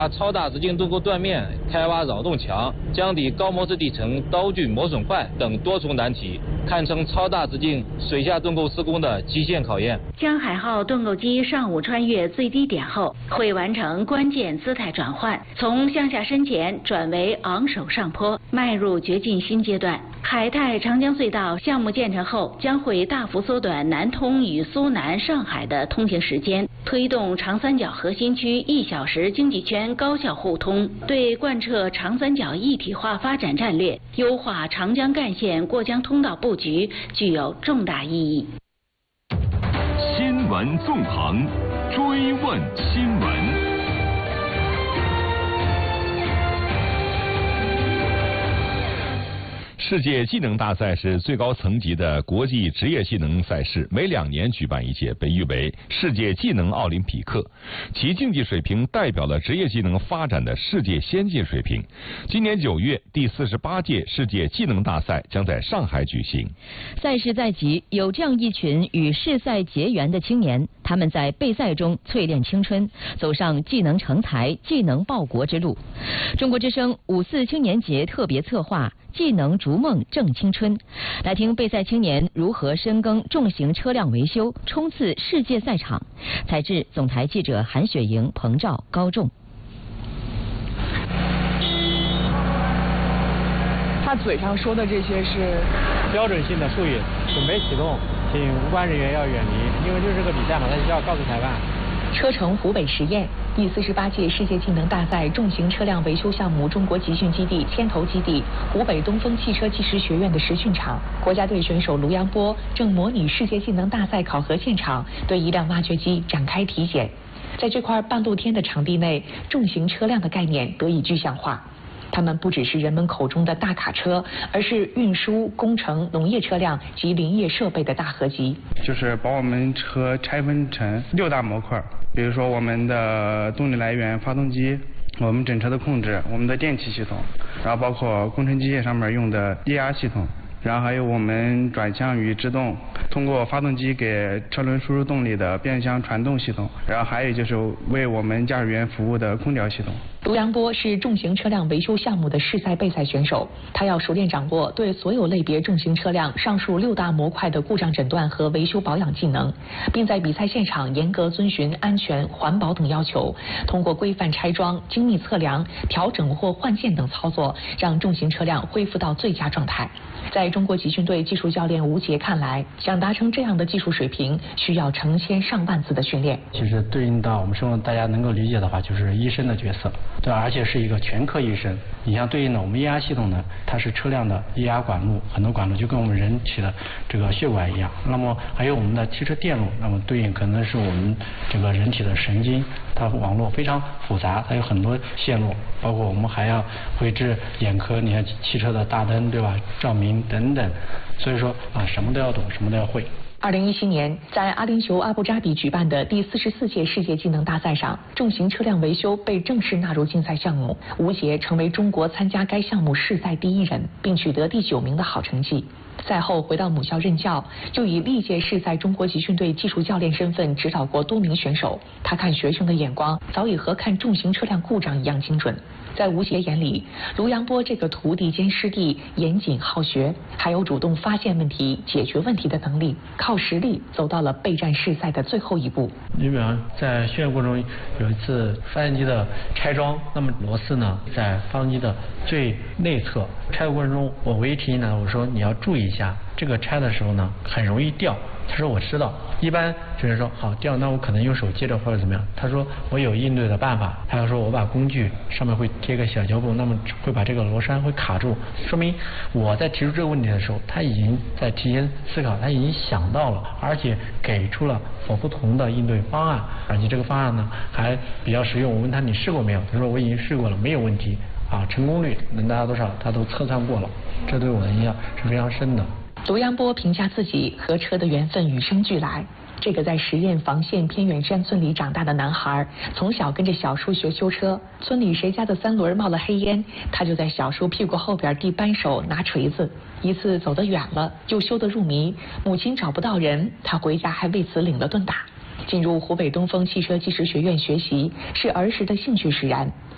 超大直径盾构断面、开挖扰动墙、江底高模式地层刀具磨损坏等多重难题，堪称超大直径水下盾构施工的极限考验。 江海号盾构机上午穿越最低点后，会完成关键姿态转换，从向下深潜转为昂首上坡，迈入掘进新阶段。海泰长江隧道项目建成后，将会大幅缩短南通与苏南、上海的通行时间，推动长三角核心区1小时经济圈高效互通，对贯彻长三角一体化发展战略、优化长江干线过江通道布局具有重大意义。 新闻纵横，追问新闻。世界技能大赛是最高层级的国际职业技能赛事，每2年举办一届，被誉为世界技能奥林匹克。其竞技水平代表了职业技能发展的世界先进水平。今年9月，第48届世界技能大赛将在上海举行。 赛事在即，有这样一群与世赛结缘的青年，他们在备赛中淬炼青春，走上技能成才、技能报国之路。中国之声54青年节特别策划。技能逐梦正青春，来听备赛青年如何深耕重型车辆维修，冲刺世界赛场。采制总台记者韩雪莹、彭照、高仲。 他嘴上说的这些是标准性的术语，准备启动，请无关人员要远离，因为这是个比赛嘛，他需要告诉裁判。 车城湖北实验第48届世界技能大赛重型车辆维修项目中国集训基地牵头基地湖北东风汽车技师学院的实训场，国家队选手卢阳波正模拟世界技能大赛考核现场，对一辆挖掘机展开体检。在这块半露天的场地内，重型车辆的概念得以具象化。它们不只是人们口中的大卡车，而是运输、工程、农业车辆及林业设备的大合集。 就是把我们车拆分成6大模块，比如说我们的动力来源发动机，我们整车的控制，我们的电气系统，然后包括工程机械上面用的液压系统，然后还有我们转向与制动，通过发动机给车轮输入动力的变相传动系统，然后还有就是为我们驾驶员服务的空调系统。 卢阳波是重型车辆维修项目的世赛备赛选手，他要熟练掌握对所有类别重型车辆上述6大模块的故障诊断和维修保养技能，并在比赛现场严格遵循安全、环保等要求，通过规范拆装、精密测量、调整或换件等操作，让重型车辆恢复到最佳状态。在中国集训队技术教练吴杰看来，想达成这样的技术水平，需要成千上万次的训练。 其实对应到我们生活大家能够理解的话，就是医生的角色，对，而且是一个全科医生。你像对应的我们液压系统呢，它是车辆的液压管路，很多管路就跟我们人体的这个血管一样。那么还有我们的汽车电路，那么对应可能是我们这个人体的神经，它网络非常复杂，它有很多线路，包括我们还要绘制眼科，你看汽车的大灯，对吧？照明等等，所以说什么都要懂，什么都要会。 2017年，在阿联酋阿布扎比举办的第44届世界技能大赛上，重型车辆维修被正式纳入竞赛项目。吴杰成为中国参加该项目世赛第1人，并取得第9名的好成绩。赛后回到母校任教，又以历届世赛中国集训队技术教练身份指导过多名选手。他看学生的眼光早已和看重型车辆故障一样精准。在吴杰眼里，卢阳波这个徒弟兼师弟严谨好学，还有主动发现问题、解决问题的能力，靠实力走到了备战世赛的最后一步。 你比方在训练过程中有一次发电机的拆装，那么螺丝呢在发动机的最内侧，拆的过程中我唯一提醒他，我说你要注意一下，这个拆的时候呢很容易掉。他说我知道，一般就是说好掉，那我可能用手接着或者怎么样。他说我有应对的办法，还有说我把工具上面会贴个小胶布，那么会把这个螺栓会卡住，说明我在提出这个问题的时候，他已经在提前思考，他已经想到了，而且给出了不同的应对方案，而且这个方案呢还比较实用。我问他你试过没有？他说我已经试过了，没有问题成功率能达到多少他都测算过了，这对我的印象是非常深的。 卢阳波评价自己和车的缘分与生俱来。这个在十堰房县偏远山村里长大的男孩，从小跟着小叔学修车。村里谁家的3轮冒了黑烟，他就在小叔屁股后边递扳手拿锤子。一次走得远了，又修得入迷，母亲找不到人，他回家还为此领了顿打。进入湖北东风汽车技师学院学习，是儿时的兴趣使然。